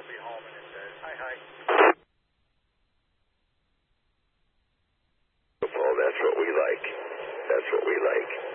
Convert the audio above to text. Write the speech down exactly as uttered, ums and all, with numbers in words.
will be home, and it says, hi, hi. Paul, that's what we like. That's what we like.